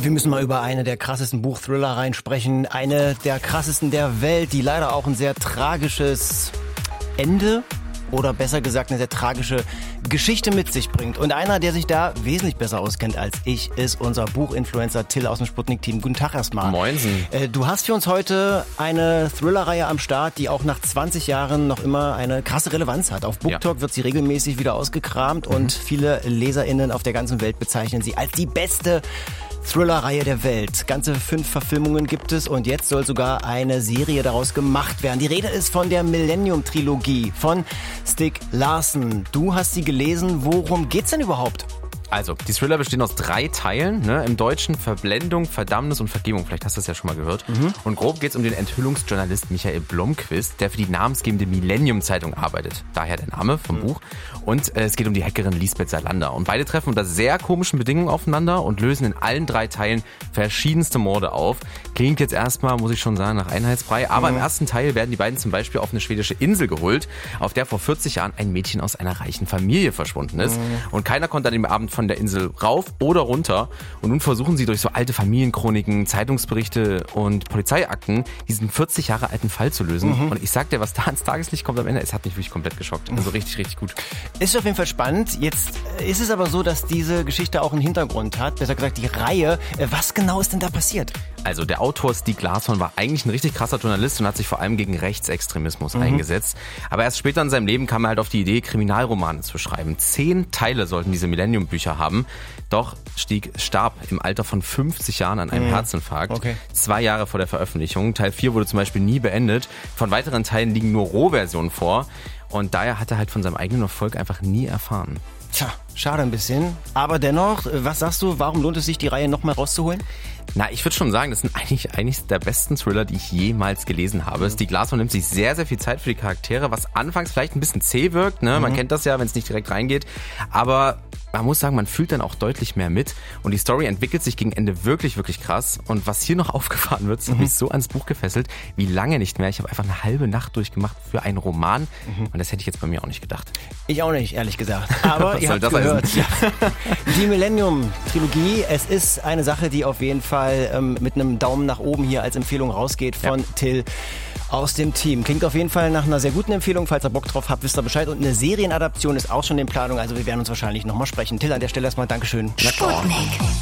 Wir müssen mal über eine der krassesten Buchthriller sprechen. Eine der krassesten der Welt, die leider auch ein sehr tragisches Ende oder besser gesagt eine sehr tragische Geschichte mit sich bringt. Und einer, der sich da wesentlich besser auskennt als ich, ist unser Buchinfluencer Till aus dem Sputnik-Team. Guten Tag erstmal. Moinsen. Du hast für uns heute eine Thriller-Reihe am Start, die auch nach 20 Jahren noch immer eine krasse Relevanz hat. Auf BookTalk wird sie regelmäßig wieder ausgekramt und viele LeserInnen auf der ganzen Welt bezeichnen sie als die beste Thriller-Reihe der Welt. Ganze 5 Verfilmungen gibt es und jetzt soll sogar eine Serie daraus gemacht werden. Die Rede ist von der Millennium-Trilogie von Stieg Larsson. Du hast sie gelesen. Worum geht's denn überhaupt? Also, die Thriller bestehen aus 3 Teilen, ne? Im Deutschen Verblendung, Verdammnis und Vergebung. Vielleicht hast du das ja schon mal gehört. Und grob geht's um den Enthüllungsjournalist Michael Blomqvist, der für die namensgebende Millennium-Zeitung arbeitet. Daher der Name vom Buch. Und es geht um die Hackerin Lisbeth Salander. Und beide treffen unter sehr komischen Bedingungen aufeinander und lösen in allen 3 Teilen verschiedenste Morde auf. Klingt jetzt erstmal, muss ich schon sagen, nach Einheitsbrei. Aber im ersten Teil werden die beiden zum Beispiel auf eine schwedische Insel geholt, auf der vor 40 Jahren ein Mädchen aus einer reichen Familie verschwunden ist. Und keiner konnte an dem Abend von der Insel rauf oder runter. Und nun versuchen sie durch so alte Familienchroniken, Zeitungsberichte und Polizeiakten diesen 40 Jahre alten Fall zu lösen. Und ich sag dir, was da ans Tageslicht kommt am Ende, es hat mich wirklich komplett geschockt. Also richtig, richtig gut. Ist auf jeden Fall spannend. Jetzt ist es aber so, dass diese Geschichte auch einen Hintergrund hat. Besser gesagt, die Reihe. Was genau ist denn da passiert? Also der Autor Stieg Larsson war eigentlich ein richtig krasser Journalist und hat sich vor allem gegen Rechtsextremismus eingesetzt. Aber erst später in seinem Leben kam er halt auf die Idee, Kriminalromane zu schreiben. 10 Teile sollten diese Millennium-Bücher haben. Doch Stieg starb im Alter von 50 Jahren an einem Herzinfarkt. Okay. 2 Jahre vor der Veröffentlichung. Teil 4 wurde zum Beispiel nie beendet. Von weiteren Teilen liegen nur Rohversionen vor. Und daher hat er halt von seinem eigenen Erfolg einfach nie erfahren. Tja, schade ein bisschen. Aber dennoch, was sagst du, warum lohnt es sich, die Reihe nochmal rauszuholen? Na, ich würde schon sagen, das sind eigentlich der besten Thriller, die ich jemals gelesen habe. Stieg Larsson nimmt sich sehr, sehr viel Zeit für die Charaktere, was anfangs vielleicht ein bisschen zäh wirkt. Ne? Man kennt das ja, wenn es nicht direkt reingeht. Aber man muss sagen, man fühlt dann auch deutlich mehr mit. Und die Story entwickelt sich gegen Ende wirklich, wirklich krass. Und was hier noch aufgefahren wird, das hat mich so ans Buch gefesselt, wie lange nicht mehr. Ich habe einfach eine halbe Nacht durchgemacht für einen Roman. Und das hätte ich jetzt bei mir auch nicht gedacht. Ich auch nicht, ehrlich gesagt. Aber ihr habt gehört. Die Millennium-Trilogie, es ist eine Sache, die auf jeden Fall mit einem Daumen nach oben hier als Empfehlung rausgeht von Till aus dem Team. Klingt auf jeden Fall nach einer sehr guten Empfehlung. Falls ihr Bock drauf habt, wisst ihr Bescheid. Und eine Serienadaption ist auch schon in Planung. Also wir werden uns wahrscheinlich nochmal sprechen. Till, an der Stelle erstmal Dankeschön. Sputnik.